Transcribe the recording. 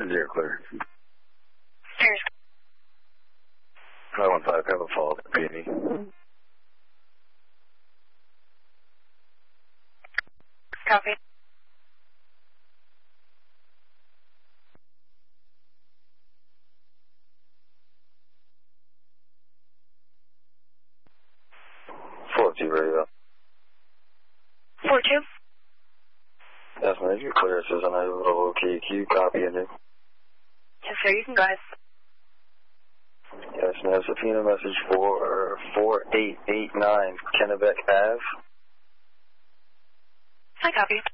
Zero clear. Here's 515, have a follow-up at P&E. Copy. Two radio. 4-2. Yes, man, you're clear. It says I'm able to locate you. Copy in there. Yes, sir, you can go ahead. Yes, man, subpoena message for 4889 Kennebec Ave. I copy.